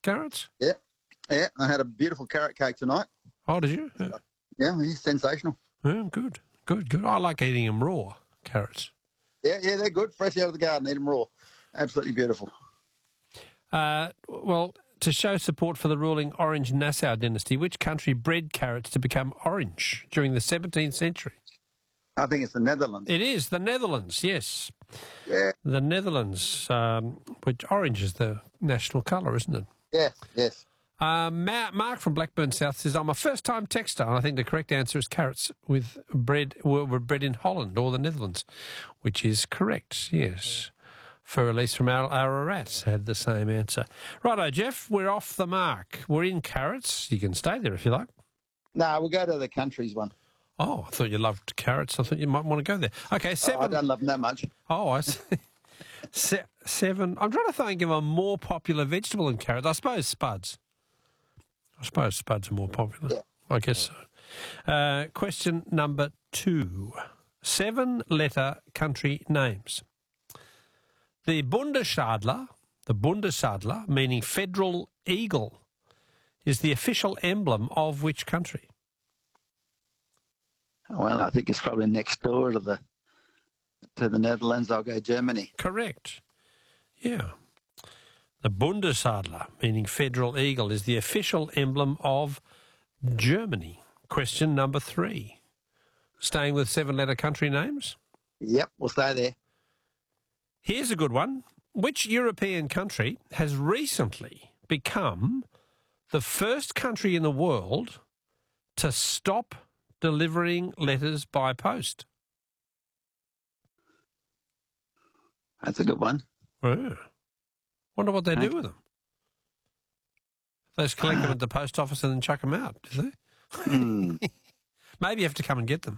carrots? Yeah. Yeah, I had a beautiful carrot cake tonight. Oh, did you? Yeah, it's sensational. Yeah, good. I like eating them raw, carrots. Yeah, they're good. Fresh out of the garden, eat them raw. Absolutely beautiful. Well, to show support for the ruling Orange Nassau dynasty, which country bred carrots to become orange during the 17th century? I think it's the Netherlands. It is the Netherlands, yes. Yeah. The Netherlands, which orange is the national colour, isn't it? Yes. Mark from Blackburn South says, I'm a first-time texter, and I think the correct answer is carrots were bred in Holland or the Netherlands, which is correct, yes. For Elise from Ararat had the same answer. Righto, Jeff, we're off the mark. We're in carrots. You can stay there if you like. No, we'll go to the countries one. Oh, I thought you loved carrots. I thought you might want to go there. Okay, 7. I don't love them that much. Oh, I see. 7. I'm trying to think of a more popular vegetable than carrots. I suppose spuds. Spuds are more popular. Yeah. I guess so. Question number 2. 7-letter country names. The Bundesadler, meaning federal eagle, is the official emblem of which country? Well, I think it's probably next door to the Netherlands. I'll go Germany. Correct. Yeah. The Bundesadler, meaning federal eagle, is the official emblem of Germany. Question number 3. Staying with 7-letter country names? Yep, we'll stay there. Here's a good one. Which European country has recently become the first country in the world to stop delivering letters by post? That's a good one. Yeah. Wonder what they do with them. They just collect them at the post office and then chuck them out, do they? Maybe you have to come and get them.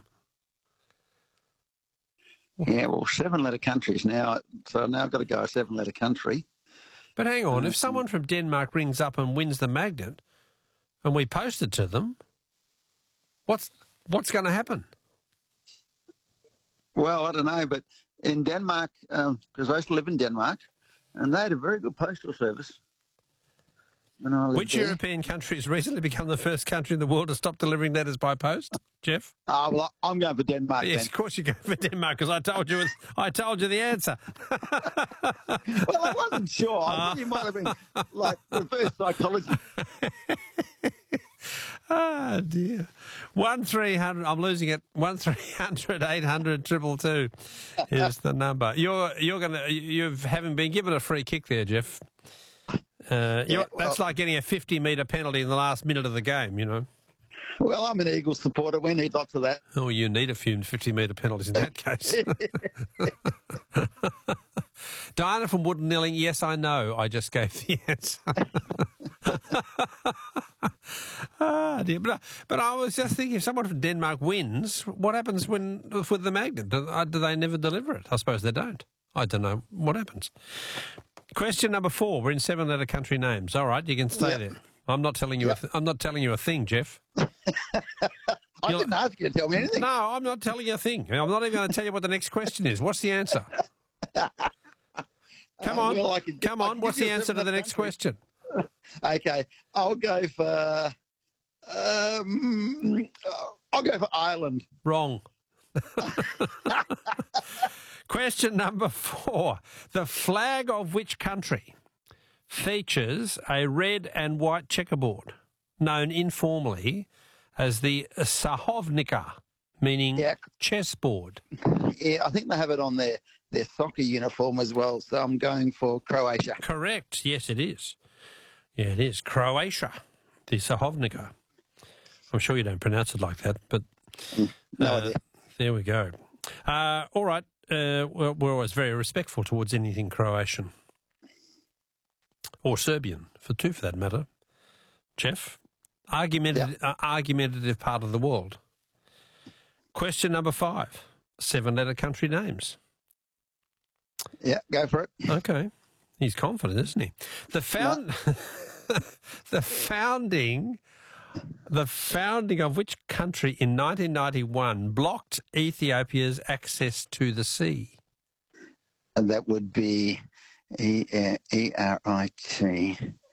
Yeah, well, 7-letter countries now, so now I've got to go a 7-letter country. But hang on, if someone from Denmark rings up and wins the magnet and we post it to them, what's going to happen? Well, I don't know, but in Denmark, because I used to live in Denmark, and they had a very good postal service. Which European country has recently become the first country in the world to stop delivering letters by post, Jeff? Well, I'm going for Denmark. Yes, then. Of course you go for Denmark because I told you the answer. Well, I wasn't sure. I thought you might have been like reverse psychology. Ah, dear. 1300. I'm losing it. 1300 800 222 is the number. You haven't been given a free kick there, Jeff. That's like getting a 50-metre penalty in the last minute of the game, you know. Well, I'm an Eagles supporter. We need lots of that. Oh, you need a few 50-metre penalties in that case. Diana from Wooden-Nilling, yes, I know. I just gave the answer. Dear. But I was just thinking, if someone from Denmark wins, what happens with the magnet? Do they never deliver it? I suppose they don't. I don't know what happens. Question number 4. We're in 7-letter country names. All right, you can stay there. I'm not telling you. I'm not telling you a thing, Jeff. I didn't ask you to tell me anything. No, I'm not telling you a thing. I'm not even going to tell you what the next question is. What's the answer? Come on. Come on. What's the answer to the next question? Okay, I'll go for Ireland. Wrong. Question number 4. The flag of which country features a red and white checkerboard, known informally as the Sahovnica, meaning chessboard? Yeah, I think they have it on their soccer uniform as well, so I'm going for Croatia. Correct. Yes, it is. Yeah, it is. Croatia, the Sahovnica. I'm sure you don't pronounce it like that, but no idea. There we go. All right. We're always very respectful towards anything Croatian. Or Serbian, for that matter. Jeff? Argumentative part of the world. Question number 5. 7-letter country names. Yeah, go for it. Okay. He's confident, isn't he? The founding of which country in 1991 blocked Ethiopia's access to the sea? And that would be ERIT.